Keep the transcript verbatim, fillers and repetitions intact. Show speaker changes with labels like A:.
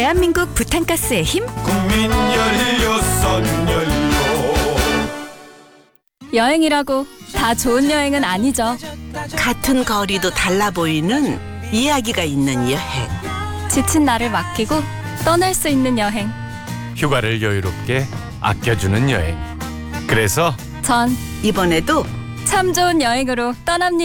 A: 대한민국 부탄가스의 힘.
B: 국민 열여섯 연료.
C: 여행이라고 다 좋은 여행은 아니죠.
D: 같은 거리도 달라 보이는 이야기가 있는 여행.
C: 지친 나를 맡기고 떠날 수 있는 여행.
B: 휴가를 여유롭게 아껴주는 여행. 그래서
C: 전
D: 이번에도
C: 참 좋은 여행으로 떠납니다.